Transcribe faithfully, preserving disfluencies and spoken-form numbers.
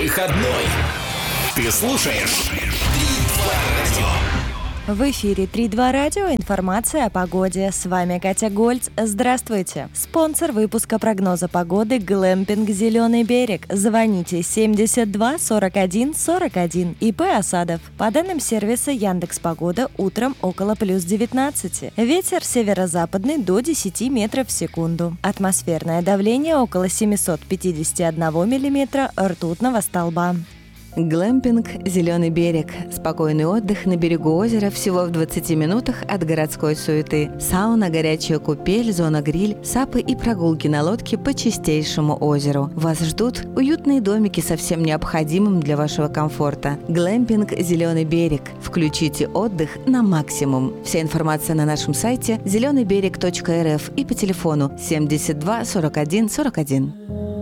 Выходной. Ты слушаешь три два радио. В эфире три два радио. Информация о погоде. С вами Катя Гольц. Здравствуйте. Спонсор выпуска прогноза погоды — Глэмпинг «Зеленый берег». Звоните семьдесят два сорок один сорок один. ИП Осадов. По данным сервиса Яндекс.Погода, утром около плюс девятнадцать. Ветер северо-западный до десяти метров в секунду. Атмосферное давление около семьсот пятьдесят один миллиметра ртутного столба. Глэмпинг «Зеленый берег». Спокойный отдых на берегу озера всего в двадцати минутах от городской суеты. Сауна, горячая купель, зона гриль, сапы и прогулки на лодке по чистейшему озеру. Вас ждут уютные домики со всем необходимым для вашего комфорта. Глэмпинг «Зеленый берег». Включите отдых на максимум. Вся информация на нашем сайте зеленый берег точка эр эф и по телефону семьдесят два сорок один сорок один.